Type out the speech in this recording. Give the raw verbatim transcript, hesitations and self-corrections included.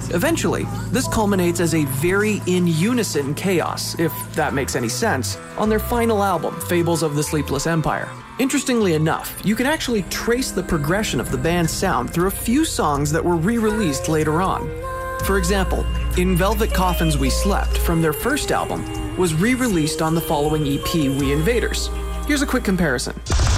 Eventually, this culminates as a very in unison chaos, if that makes any sense, on their final album, Fables of the Sleepless Empire. Interestingly enough, you can actually trace the progression of the band's sound through a few songs that were re-released later on. For example, In Velvet Coffins We Slept from their first album was re-released on the following E P, We Invaders. Here's a quick comparison.